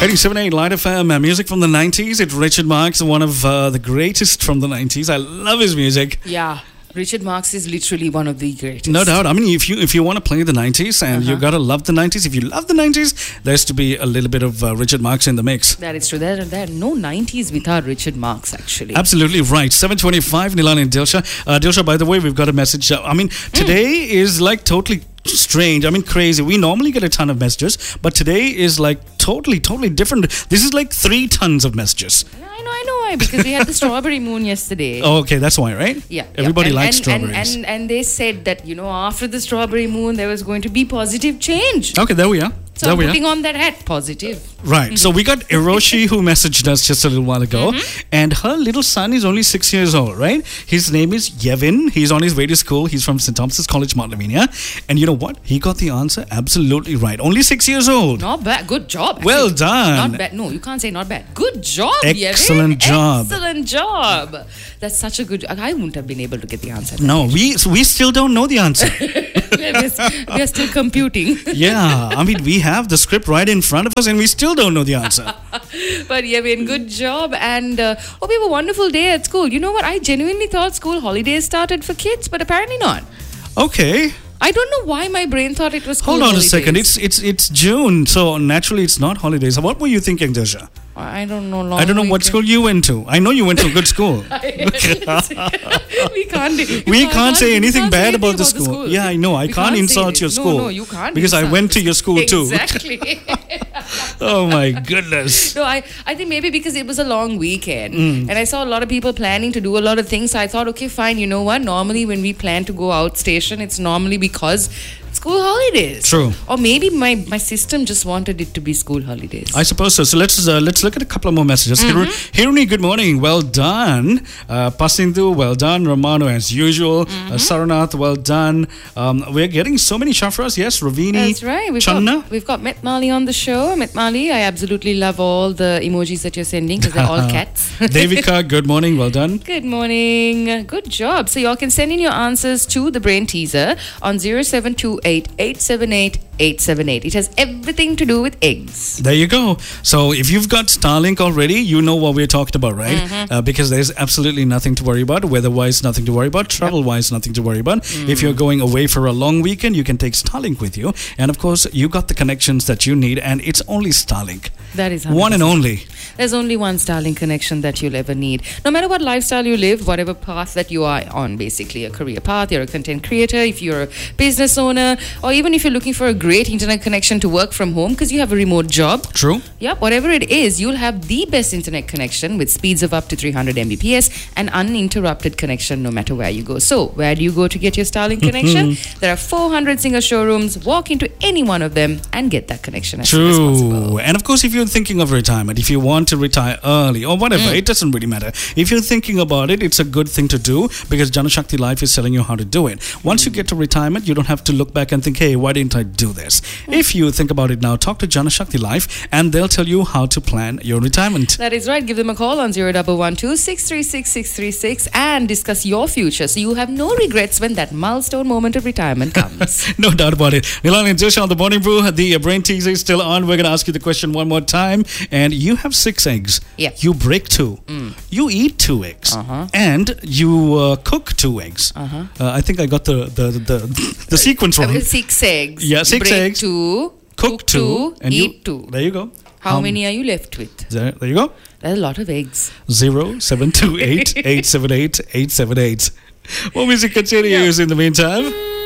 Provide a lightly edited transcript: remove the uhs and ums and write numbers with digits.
87.8 Light FM, music from the 90s. It's Richard Marx, one of the greatest from the 90s. I love his music. Yeah. Richard Marx is literally one of the greatest. No doubt. I mean, if you want to play the 90s and you got to love the 90s, if you love the 90s, there's to be a little bit of Richard Marx in the mix. That is true. There are no 90s without Richard Marx, actually. Absolutely right. 7:25, Nilani and Dilsha. Dilsha, by the way, we've got a message. I mean, today is like totally strange. I mean, crazy. We normally get a ton of messages, but today is like totally different. This is like 3 tons of messages. I know why. Because we had the strawberry moon yesterday. Oh, okay, that's why, right? Yeah. Everybody likes strawberries. And they said that, after the strawberry moon, there was going to be positive change. Okay, there we are. So I'm putting on that hat, positive. Right. So we got Hiroshi who messaged us just a little while ago. And her little son is only 6 years old, right? His name is Yevin. He's on his way to school. He's from St. Thomas's College, Mount Lavinia. And you know what? He got the answer absolutely right. Only 6 years old. Not bad. Good job. Actually. Well done. Not bad. No, you can't say not bad. Good job, Excellent Yevin. job. Excellent job. That's such a good... I wouldn't have been able to get the answer. No, we still don't know the answer. We're still computing. Yeah. I mean, we have the script right in front of us and we still don't know the answer. But Yevin, good job. And hope you have a wonderful day at school. You know what? I genuinely thought school holidays started for kids, but apparently not. Okay. I don't know why my brain thought it was school holidays. Hold on a second. It's June, so naturally it's not holidays. What were you thinking, Dilsha? I don't know. I don't know what school you went to. I know you went to a good school. We can't say anything bad about the school. Yeah, I know. I can't insult your school. No, you can't. Because I went to your school too. Exactly. Oh my goodness. No, I think maybe because it was a long weekend and I saw a lot of people planning to do a lot of things. So I thought, okay, fine. You know what? Normally when we plan to go out station, it's normally because school holidays. True. Or maybe my system just wanted it to be school holidays. I suppose so. So let's look at a couple of more messages. Hiruni, good morning. Well done. Pasindu, well done. Romano, as usual. Saranath, well done. We're getting so many shafras. Yes, Ravini. That's right. We've got Met Mali on the show. Met Mali, I absolutely love all the emojis that you're sending because they're all cats. Devika, good morning. Well done. Good morning. Good job. So y'all can send in your answers to the Brain Teaser on 0728-878-878. It has everything to do with eggs. There you go. So if you've got Starlink already, you know what we're talking about, right? Because there's absolutely nothing to worry about. Weather-wise, nothing to worry about. Travel-wise, nothing to worry about. If you're going away for a long weekend, you can take Starlink with you. And of course, you got the connections that you need, and it's only Starlink. That is 100%. One and only. There's only one Starlink connection that you'll ever need. No matter what lifestyle you live, whatever path that you are on, basically a career path, you're a content creator, if you're a business owner, or even if you're looking for a great internet connection to work from home because you have a remote job. True. Yeah, whatever it is, you'll have the best internet connection with speeds of up to 300 Mbps and uninterrupted connection no matter where you go. So, where do you go to get your Starlink connection? There are 400 single showrooms. Walk into any one of them and get that connection as soon as possible. And of course, if you're thinking of retirement, if you want to retire early or whatever, it doesn't really matter. If you're thinking about it, it's a good thing to do because Janashakti Life is telling you how to do it. Once you get to retirement, you don't have to look back and think, hey, why didn't I do this? If you think about it now, talk to Janashakti Life and they'll tell you how to plan your retirement. That is right. Give them a call on 0112-636-636 and discuss your future so you have no regrets when that milestone moment of retirement comes. No doubt about it. Nilani and Dilsha on the Morning Brew. The Brain Teaser is still on. We're going to ask you the question one more time. And you have 6 eggs. Yeah. You break 2. You eat 2 eggs. And you cook 2 eggs. I think I got the sequence wrong. 6 eggs. Yeah, 6 break eggs. 2. Cook 2. And eat 2. There you go. How many are you left with? There you go. There's a lot of eggs. 0728 878 878. What music continues in the meantime?